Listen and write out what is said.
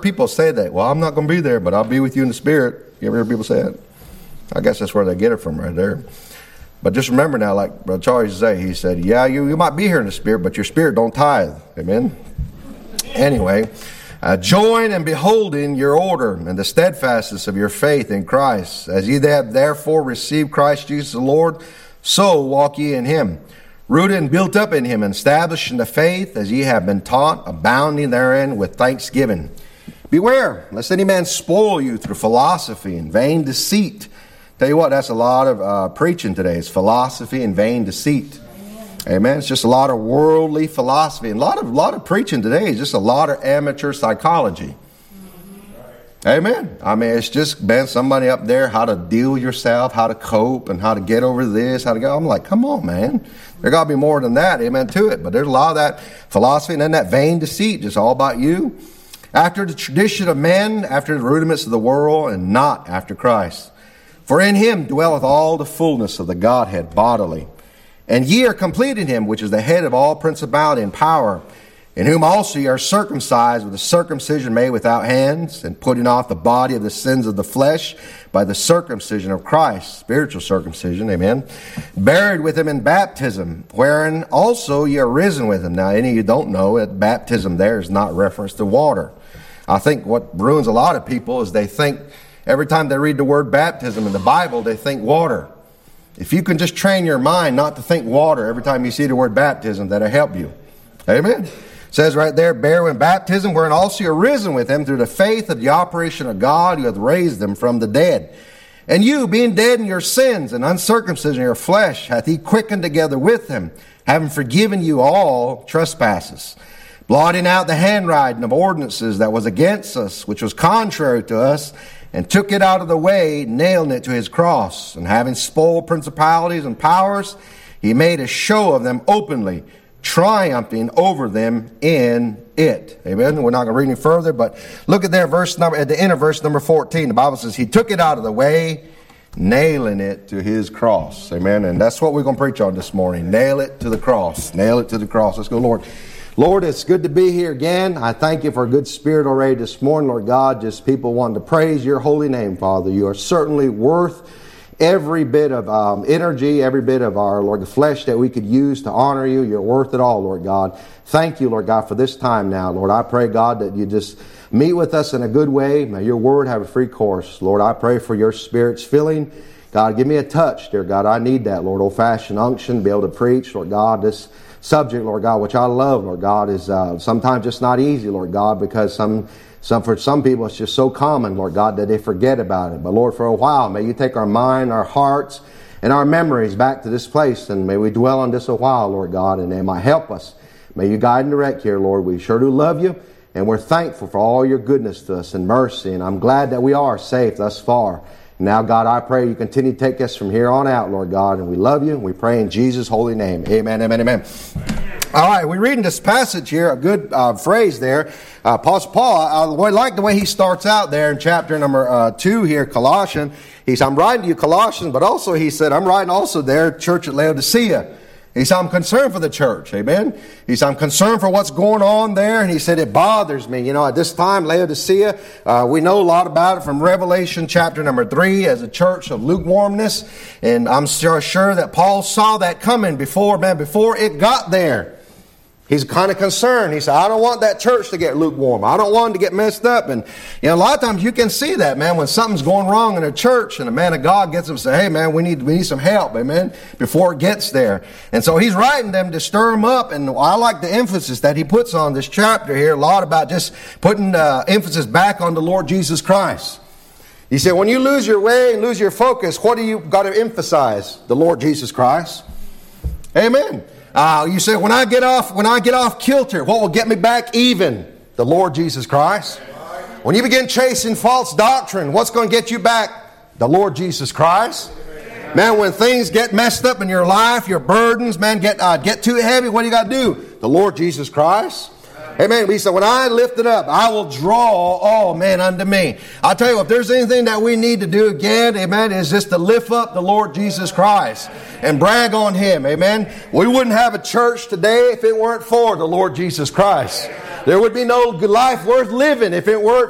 heard people say that. Well, I'm not going to be there, but I'll be with you in the Spirit. You ever heard people say that? I guess that's where they get it from right there. But just remember now, like Brother Charles used to say, he said, yeah, you might be here in the Spirit, but your spirit don't tithe. Amen? Anyway, join in beholding your order and the steadfastness of your faith in Christ. As ye have therefore received Christ Jesus the Lord, so walk ye in him, rooted and built up in him, and established in the faith as ye have been taught, abounding therein with thanksgiving. Beware, lest any man spoil you through philosophy and vain deceit. Tell you what, that's a lot of preaching today. It's philosophy and vain deceit. Amen. It's just a lot of worldly philosophy. And a lot of preaching today is just a lot of amateur psychology. Amen. I mean, it's just been somebody up there, how to deal with yourself, how to cope, and how to get over this, how to go. I'm like, come on, man. There got to be more than that, amen, to it. But there's a lot of that philosophy and then that vain deceit, just all about you. After the tradition of men, after the rudiments of the world, and not after Christ. For in him dwelleth all the fullness of the Godhead bodily. And ye are complete in him, which is the head of all principality and power, in whom also ye are circumcised with a circumcision made without hands, and putting off the body of the sins of the flesh by the circumcision of Christ, spiritual circumcision, amen, buried with him in baptism, wherein also ye are risen with him. Now, any of you don't know that baptism there is not reference to water. I think what ruins a lot of people is they think every time they read the word baptism in the Bible, they think water. If you can just train your mind not to think water every time you see the word baptism, that'll help you. Amen. It says right there, bear in baptism, wherein also you are risen with him through the faith of the operation of God who hath raised them from the dead. And you, being dead in your sins and uncircumcision in your flesh, hath he quickened together with him, having forgiven you all trespasses, blotting out the handwriting of ordinances that was against us, which was contrary to us, and took it out of the way, nailing it to his cross. And having spoiled principalities and powers, he made a show of them openly, triumphing over them in it. Amen. We're not going to read any further, but look at there, at the end of verse number 14. The Bible says, he took it out of the way, nailing it to his cross. Amen. And that's what we're going to preach on this morning. Nail it to the cross. Nail it to the cross. Let's go, Lord. Lord, it's good to be here again. I thank you for a good spirit already this morning, Lord God. Just people wanting to praise your holy name, Father. You are certainly worth every bit of energy, every bit of our, Lord, the flesh that we could use to honor you. You're worth it all, Lord God. Thank you, Lord God, for this time now. Lord, I pray, God, that you just meet with us in a good way. May your word have a free course. Lord, I pray for your Spirit's filling. God, give me a touch, dear God. I need that, Lord, old-fashioned unction to be able to preach, Lord God, this subject, Lord God, which I love, Lord God, is sometimes just not easy, Lord God, because for some people it's just so common, Lord God, that they forget about it. But Lord, for a while, may you take our mind, our hearts, and our memories back to this place, and may we dwell on this a while, Lord God, and they might help us. May you guide and direct here, Lord. We sure do love you, and we're thankful for all your goodness to us and mercy, and I'm glad that we are safe thus far. Now, God, I pray you continue to take us from here on out, Lord God, and we love you, and we pray in Jesus' holy name. Amen, amen, amen. All right, we're reading this passage here, a good phrase there. Apostle Paul, I like the way he starts out there in chapter number 2 here, Colossians. He said, I'm writing to you, Colossians, but also he said, I'm writing also there, church at Laodicea. He said, I'm concerned for the church. Amen. He said, I'm concerned for what's going on there. And he said, it bothers me. You know, at this time, Laodicea, we know a lot about it from Revelation chapter number 3 as a church of lukewarmness. And I'm sure that Paul saw that coming before it got there. He's kind of concerned. He said, I don't want that church to get lukewarm. I don't want it to get messed up. And, you know, a lot of times you can see that, man, when something's going wrong in a church and a man of God gets them and say, hey, man, we need some help, amen, before it gets there. And so he's writing them to stir them up. And I like the emphasis that he puts on this chapter here, a lot about just putting emphasis back on the Lord Jesus Christ. He said, when you lose your way and lose your focus, what do you got to emphasize? The Lord Jesus Christ. Amen. You say, when I get off kilter, what will get me back even? The Lord Jesus Christ. When you begin chasing false doctrine, what's going to get you back? The Lord Jesus Christ. Man, when things get messed up in your life, your burdens, man, get too heavy, what do you got to do? The Lord Jesus Christ. Amen. He said, when I lift it up, I will draw all men unto me. I'll tell you, if there's anything that we need to do again, amen, is just to lift up the Lord Jesus Christ and brag on Him. Amen. We wouldn't have a church today if it weren't for the Lord Jesus Christ. There would be no life worth living if it weren't